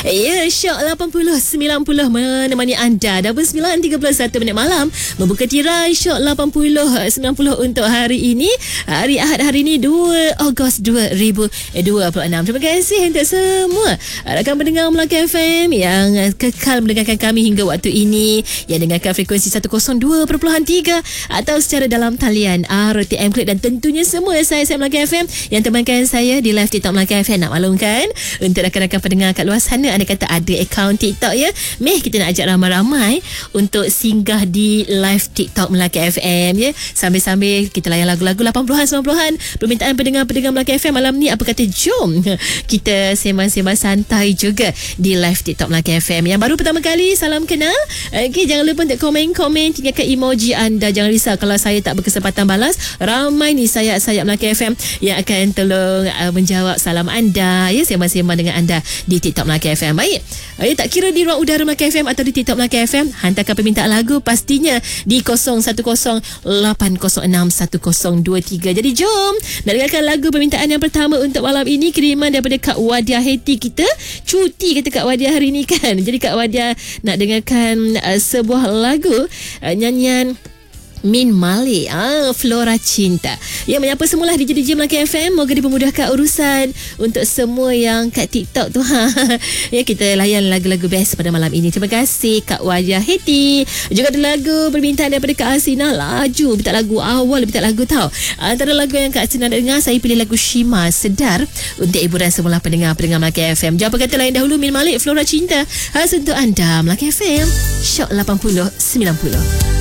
Ya, Syok 80-90 menemani anda. Dah 9.31 minit malam. Membuka tirai Syok 80-90 untuk hari ini. Hari Ahad hari ini 2 Ogos 2026. Terima kasih untuk semua rakan pendengar Melaka FM yang kekal mendengarkan kami hingga waktu ini. Yang dengarkan frekuensi 102.3 atau secara dalam talian RTM Klik. Dan tentunya semua saya Melaka FM yang temankan saya di live TikTok Melaka FM. Nak maklumkan untuk rakan-rakan pendengar kat luar sana, anda kata ada akaun TikTok ya, meh kita nak ajak ramai-ramai untuk singgah di live TikTok Melaka FM ya. Sambil-sambil kita layan lagu-lagu 80-an 90-an permintaan pendengar-pendengar Melaka FM malam ni. Apa kata jom kita sembang-sembang santai juga di live TikTok Melaka FM. Yang baru pertama kali, salam kenal. Okey, jangan lupa untuk komen-komen, tinggalkan emoji anda. Jangan risau kalau saya tak berkesempatan balas. Ramai ni sayap-sayap Melaka FM yang akan tolong menjawab salam anda ya, sembang-sembang dengan anda di TikTok Melaka FM. Baik, tak kira di ruang udara Melaka FM atau di TikTok Melaka FM, hantarkan permintaan lagu pastinya di 0108061023. Jadi jom nak dengarkan lagu permintaan yang pertama untuk malam ini, kiriman daripada Kak Wadia Heti. Kita cuti kata Kak Wadia hari ni kan. Jadi Kak Wadia nak dengarkan sebuah lagu nyanyian Min Malik, Flora Cinta. Ya, menyapa semualah DJ Melaka FM. Moga dipermudahkan urusan untuk semua yang kat TikTok tu. Ya, kita layan lagu-lagu best pada malam ini. Terima kasih Kak Wajah Heti. Juga ada lagu permintaan daripada Kak Asina. Laju minta lagu awal, minta lagu tau. Antara lagu yang Kak Asina nak dengar, saya pilih lagu Shima Sedar untuk hiburan semula pendengar-pendengar Melaka FM. Jawab kata lain dahulu, Min Malik, Flora Cinta. Khas untuk anda Melaka FM, Syok 80-90.